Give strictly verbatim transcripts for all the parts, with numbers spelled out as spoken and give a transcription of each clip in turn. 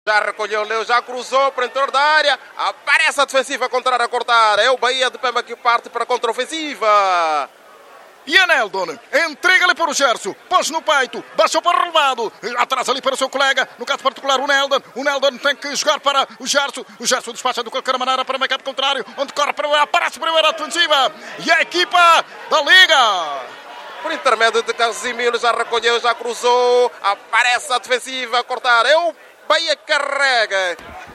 Já recolheu, Leo, já cruzou para dentro da área. Aparece a defensiva contrária a cortar. É o Bahia de Pemba que parte para a contra-ofensiva. E a Neldon entrega-lhe para o Gerson, pôs no peito, baixou para o relevado, atrás ali para o seu colega, no caso particular o Neldon. O Neldon tem que jogar para o Gerson, o Gerson despacha de qualquer maneira para o make-up contrário, onde corre para aparece primeiro a defensiva e a equipa da Liga. Por intermédio de Casimiro, já recolheu, já cruzou, aparece a defensiva a cortar. É o Bahia que carrega.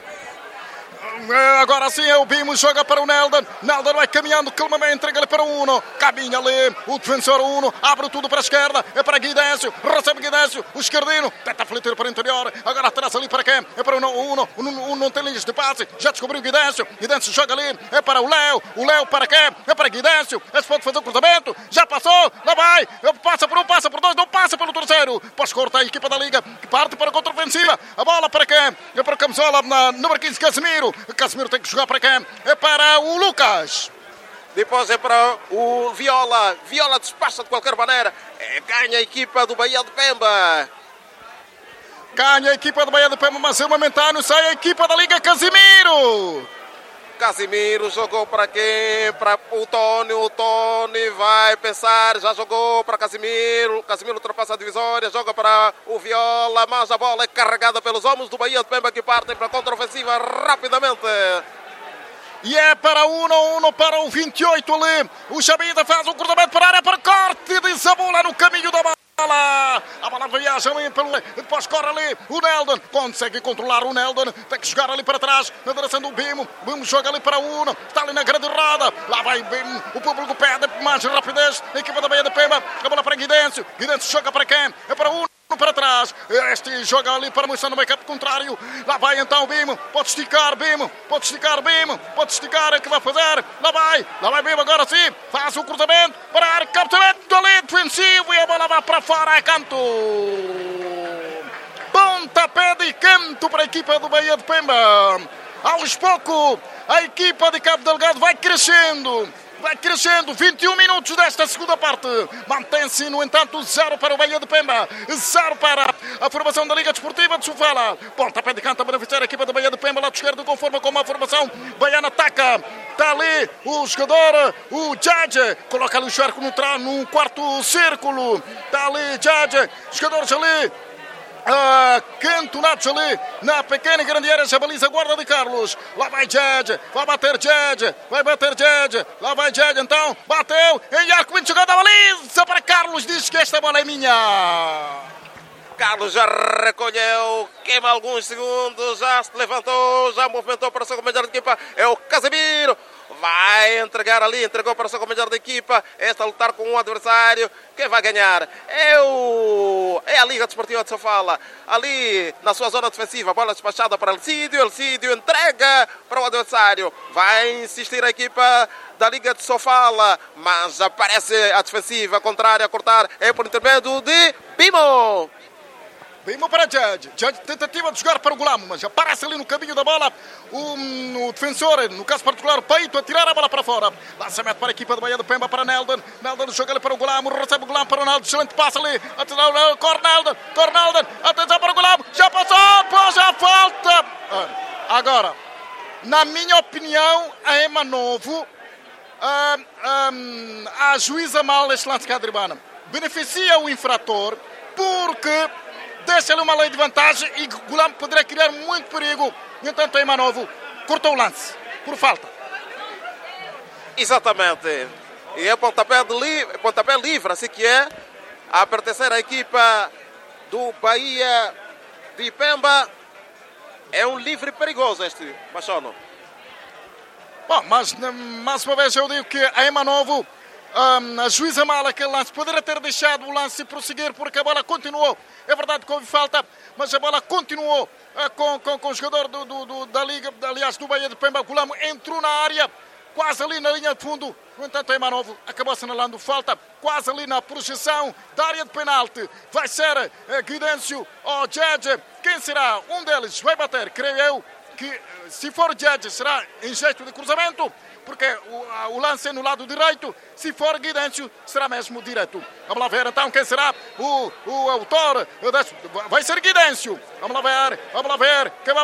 Agora sim é o Bimo, joga para o Neldon. Neldon vai caminhando calmamente, entrega-lhe para o Uno. Caminha ali, o defensor Uno, abre tudo para a esquerda, é para Guidêncio, recebe Guidêncio, o esquerdino, tenta fletir para o interior, agora atrás ali para quem? É para o Uno, o Uno não tem linhas de passe, já descobriu Guidêncio, Guidêncio joga ali, é para o Léo, o Léo para quem? É para Guidêncio, esse pode fazer o cruzamento, já passou, lá vai, passa por um, passa por dois, não passa pelo terceiro, pós-corta a equipa da Liga, que parte para a contra-ofensiva, a bola para quem? É para o camisola, na número quinze, Casimiro. Casimiro tem que jogar para quem? É para o Lucas. Depois é para o Viola. Viola despacha de qualquer maneira. É, ganha a equipa do Bahia de Pemba. Ganha a equipa do Bahia de Pemba, mas é momentâneo. Sai a equipa da Liga, Casimiro. Casimiro jogou para quem? Para o Tony. O Tony vai pensar. Já jogou para Casimiro. Casimiro ultrapassa a divisória. Joga para o Viola. Mas a bola é carregada pelos homens do Bahia de Pemba que partem para a contra-ofensiva rapidamente. E é para o Uno, Uno para o vinte e oito ali. O Xabida faz um cruzamento para a área para corte de Zabola no caminho da bola. A bola viaja ali pelo... Depois corre ali o Neldon. Consegue controlar o Neldon. Tem que jogar ali para trás. Na direção do Bimo. Bimo joga ali para o Uno. Está ali na grande roda. Lá vai Bimo. O público pede mais rapidez. A equipa da Bahia de Pemba. A bola para Guidêncio. Guidêncio joga para quem? É para o Uno. Para trás, este joga ali para mostrar no make-up contrário. Lá vai então o Bimo, pode esticar Bimo, pode esticar Bimo, pode esticar, é que vai fazer. Lá vai, lá vai Bimo, agora sim, faz o cruzamento para a área, captamento ali defensivo e a bola vai para fora, a canto. Pontapé de canto para a equipa do Bahia de Pemba. Aos poucos, a equipa de Cabo Delgado vai crescendo. Vai crescendo, vinte e um minutos desta segunda parte. Mantém-se, no entanto, zero para o Bahia de Pemba, zero para a formação da Liga Desportiva de Sofala. Pontapé de canto a beneficiar a equipa da Bahia de Pemba, lá de esquerdo, conforme com a formação. Baiana ataca, está ali o jogador, o Judge, coloca ali o Charco no, no quarto círculo. Está ali Judge, jogadores ali. Uh, cantonados ali na pequena e grande área, a baliza guarda de Carlos. Lá vai Judge, vai bater Judge, vai bater Judge, lá vai Judge então, bateu, em arco, muito jogada a baliza para Carlos, diz que esta bola é minha. Carlos já recolheu, queima alguns segundos, já se levantou, já movimentou para o seu comandante de equipa, é o Casemiro. Vai entregar ali, entregou para o seu comandante de equipa. Está a lutar com um adversário. Quem vai ganhar? É, o... é a Liga Desportiva de Sofala. Ali na sua zona defensiva, bola despachada para Elcídio. Elcídio entrega para o adversário. Vai insistir a equipa da Liga de Sofala, mas aparece a defensiva contrária a cortar. É por intermédio de Bimo. Bimo para Judge. Judge tentativa de jogar para o Gulamo, mas aparece ali no caminho da bola o, o defensor, no caso particular o Peito, a tirar a bola para fora. Lançamento para a equipa do Bahia de Pemba para Neldon. Neldon joga ali para o Gulamo, recebe o Gulamo para o Neldon. Excelente passe ali. Atenção, corre Neldon, corre Neldon. Atenção para o Gulamo. Já passou, pô, já falta. Agora, na minha opinião, a Ema Novo a, a, a juíza mal este lance cá de Ribana. Beneficia o infrator porque deixa-lhe uma lei de vantagem e o Gulam poderá criar muito perigo. No entanto, a Imanovo cortou o lance por falta. Exatamente. E é pontapé, de li... pontapé livre, assim que é, a pertencer à equipa do Bahia de Pemba. É um livre perigoso este, Pachono. Bom, mas mais uma vez eu digo que a Imanovo Um, a juíza mal aquele lance, poderia ter deixado o lance e prosseguir porque a bola continuou. É verdade que houve falta, mas a bola continuou uh, com, com, com o jogador do, do, do, da Liga, aliás do Bahia de Pemba. Gulamo entrou na área, quase ali na linha de fundo. No entanto, a Imanovo acabou assinalando falta, quase ali na projeção da área de penalti. Vai ser uh, Guidêncio ou Judge. Quem será? Um deles vai bater, creio eu. que se for Judge será em gesto de cruzamento, porque o, o lance é no lado direito. Se for Guidêncio, será mesmo direto. Vamos lá ver então quem será o, o autor desse. Vai ser Guidêncio. Vamos lá ver, vamos lá ver quem vai